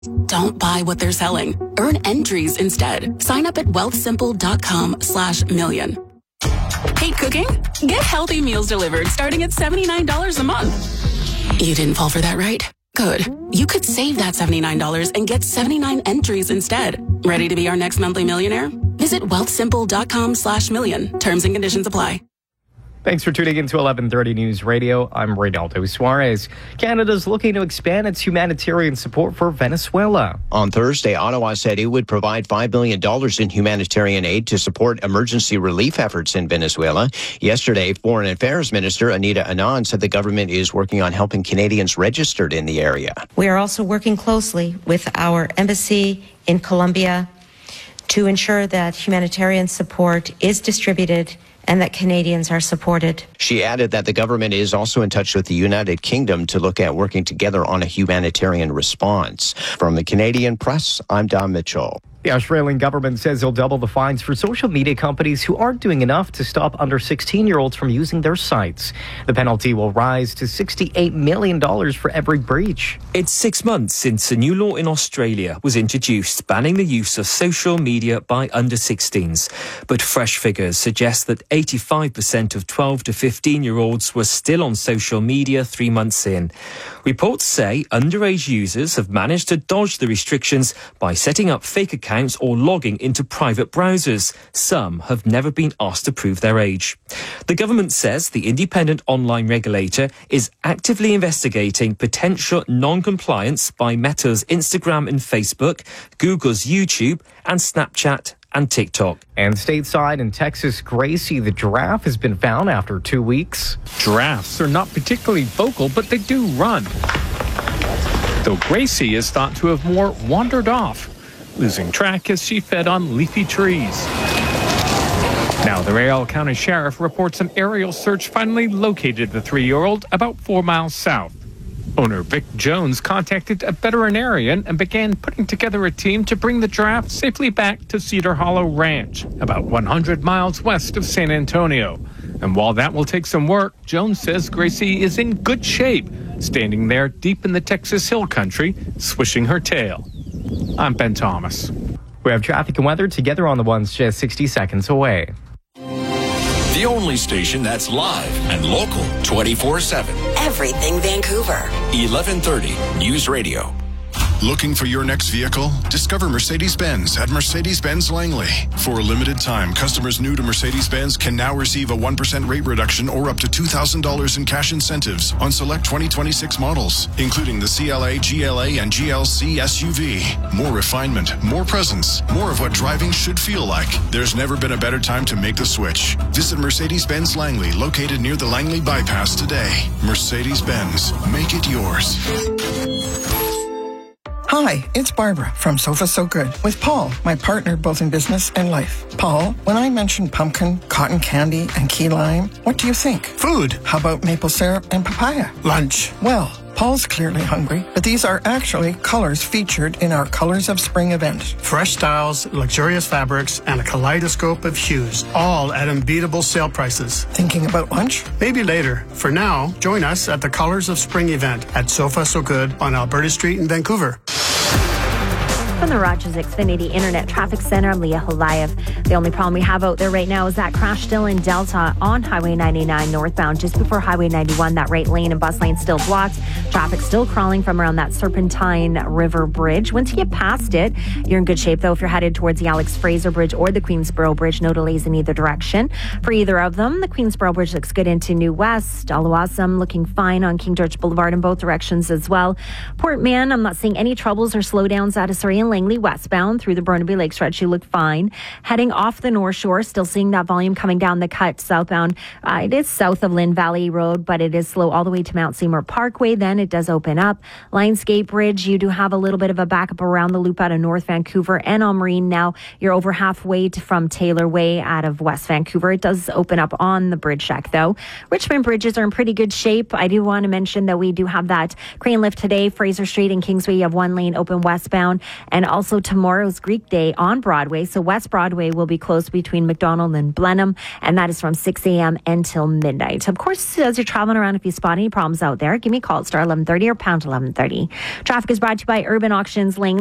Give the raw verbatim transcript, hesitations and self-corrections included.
Don't buy what they're selling. Earn entries instead. Sign up at wealthsimple.com slash million. Hate cooking? Get healthy meals delivered starting at seventy-nine dollars a month. You didn't fall for that, right? Good. You could save that seventy-nine dollars and get seventy-nine entries instead. Ready to be our next monthly millionaire? Visit wealthsimple.com slash million. Terms and conditions apply. Thanks for tuning in to eleven thirty News Radio. I'm Reynaldo Suarez. Canada's looking to expand its humanitarian support for Venezuela. On Thursday, Ottawa said it would provide five million dollars in humanitarian aid to support emergency relief efforts in Venezuela. Yesterday, Foreign Affairs Minister Anita Anand said the government is working on helping Canadians registered in the area. We are also working closely with our embassy in Colombia to ensure that humanitarian support is distributed and that Canadians are supported. She added that the government is also in touch with the United Kingdom to look at working together on a humanitarian response. From the Canadian Press, I'm Don Mitchell. The Australian government says it'll double the fines for social media companies who aren't doing enough to stop under sixteen-year-olds from using their sites. The penalty will rise to sixty-eight million dollars for every breach. It's six months since a new law in Australia was introduced banning the use of social media by under sixteens. But fresh figures suggest that eighty-five percent of twelve to fifteen-year-olds were still on social media three months in. Reports say underage users have managed to dodge the restrictions by setting up fake accounts or logging into private browsers. Some have never been asked to prove their age. The government says the independent online regulator is actively investigating potential non-compliance by Meta's Instagram and Facebook, Google's YouTube and Snapchat and TikTok. And stateside in Texas, Gracie the giraffe has been found after two weeks. Giraffes are not particularly vocal, but they do run. Though Gracie is thought to have more wandered off, losing track as she fed on leafy trees. Now the Riel County Sheriff reports an aerial search finally located the three-year-old about four miles south. Owner Vic Jones contacted a veterinarian and began putting together a team to bring the giraffe safely back to Cedar Hollow Ranch, about one hundred miles west of San Antonio. And while that will take some work, Jones says Gracie is in good shape, standing there deep in the Texas Hill Country, swishing her tail. I'm Ben Thomas. We have traffic and weather together on the ones just sixty seconds away. The only station that's live and local twenty-four seven. Everything Vancouver. eleven thirty News Radio. Looking for your next vehicle? Discover Mercedes-Benz at Mercedes-Benz Langley. For a limited time, customers new to Mercedes-Benz can now receive a one percent rate reduction or up to two thousand dollars in cash incentives on select twenty twenty-six models, including the C L A, G L A, and G L C S U V. More refinement, more presence, more of what driving should feel like. There's never been a better time to make the switch. Visit Mercedes-Benz Langley, located near the Langley Bypass today. Mercedes-Benz, make it yours. Hi, it's Barbara from Sofa So Good with Paul, my partner both in business and life. Paul, when I mentioned pumpkin, cotton candy, and key lime, what do you think? Food. How about maple syrup and papaya? Lunch. Well, Paul's clearly hungry, but these are actually colors featured in our Colors of Spring event. Fresh styles, luxurious fabrics, and a kaleidoscope of hues, all at unbeatable sale prices. Thinking about lunch? Maybe later. For now, join us at the Colors of Spring event at Sofa So Good on Alberta Street in Vancouver. From the Rogers Xfinity Internet Traffic Center, I'm Leah Holayev. The only problem we have out there right now is that crash still in Delta on Highway ninety-nine northbound, just before Highway ninety-one. That right lane and bus lane still blocked. Traffic still crawling from around that Serpentine River Bridge. Once you get past it, you're in good shape, though, if you're headed towards the Alex Fraser Bridge or the Queensboro Bridge. No delays in either direction. For either of them, the Queensboro Bridge looks good into New West. Alawassam looking fine on King George Boulevard in both directions as well. Port Mann, I'm not seeing any troubles or slowdowns out of Surrey and Langley westbound through the Burnaby Lake stretch. You look fine. Heading off the North Shore, still seeing that volume coming down the cut southbound. Uh, it is south of Lynn Valley Road, but it is slow all the way to Mount Seymour Parkway. Then it does open up. Lionsgate Bridge, you do have a little bit of a backup around the loop out of North Vancouver and on Marine. Now you're over halfway to, from Taylor Way out of West Vancouver. It does open up on the bridge check, though. Richmond bridges are in pretty good shape. I do want to mention that we do have that crane lift today. Fraser Street and Kingsway, you have one lane open westbound, and And also tomorrow's Greek Day on Broadway. So West Broadway will be closed between McDonald and Blenheim, and that is from six a.m. until midnight. Of course, as you're traveling around, if you spot any problems out there, give me a call at star eleven thirty or pound eleven thirty. Traffic is brought to you by Urban Auctions Lang.